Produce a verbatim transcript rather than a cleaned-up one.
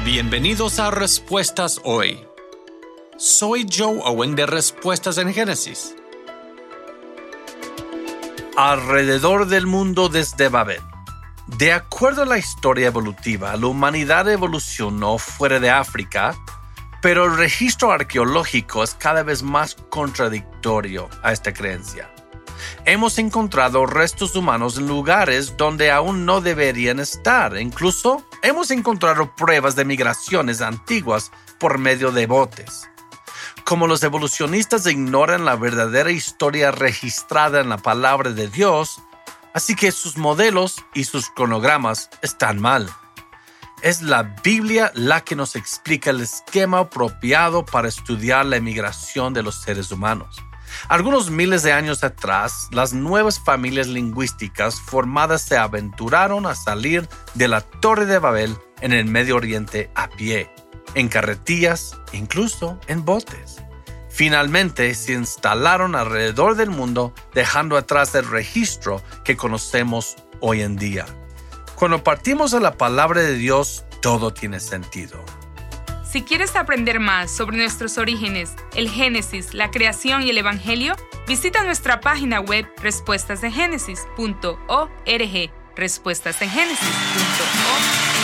Bienvenidos a Respuestas Hoy. Soy Joe Owen de Respuestas en Génesis. Alrededor del mundo desde Babel. De acuerdo a la historia evolutiva, la humanidad evolucionó fuera de África, pero el registro arqueológico es cada vez más contradictorio a esta creencia. Hemos encontrado restos humanos en lugares donde aún no deberían estar. Incluso hemos encontrado pruebas de migraciones antiguas por medio de botes. Como los evolucionistas ignoran la verdadera historia registrada en la palabra de Dios, así que sus modelos y sus cronogramas están mal. Es la Biblia la que nos explica el esquema apropiado para estudiar la migración de los seres humanos. Algunos miles de años atrás, las nuevas familias lingüísticas formadas se aventuraron a salir de la Torre de Babel en el Medio Oriente a pie, en carretillas, incluso en botes. Finalmente se instalaron alrededor del mundo, dejando atrás el registro que conocemos hoy en día. Cuando partimos de la palabra de Dios, todo tiene sentido. Si quieres aprender más sobre nuestros orígenes, el Génesis, la creación y el Evangelio, visita nuestra página web respuestas en génesis punto org. respuestas en génesis punto org.